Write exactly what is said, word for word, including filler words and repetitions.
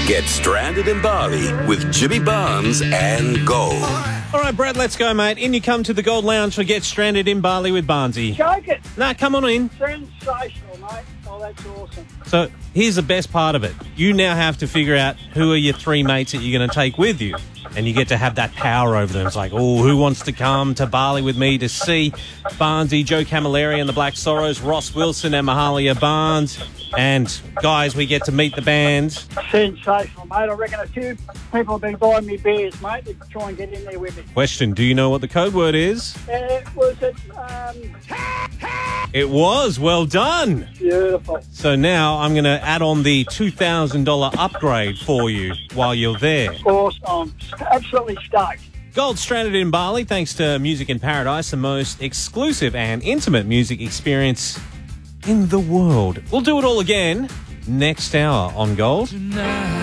Get stranded in Bali with Jimmy Barnes and Gold. All right, Brad, let's go, mate. In you come to the Gold Lounge for Get Stranded in Bali with Barnesy. Joke it. Nah, come on in. Sensational, mate. Oh, that's awesome. So here's the best part of it. You now have to figure out who are your three mates that you're going to take with you. And you get to have that power over them. It's like, oh, who wants to come to Bali with me to see Barnesy, Joe Camilleri and the Black Sorrows, Ross Wilson and Mahalia Barnes. And, guys, we get to meet the band. Sensational, mate. I reckon a few people have been buying me beers, mate, to try and get in there with me. Question, do you know what the code word is? Uh, was it... Um... It was. Well done. Beautiful. So now I'm going to add on the two thousand dollars upgrade for you while you're there. Awesome. I'm absolutely stoked. Gold Stranded in Bali, thanks to Music in Paradise, the most exclusive and intimate music experience in the world. We'll do it all again next hour on Gold.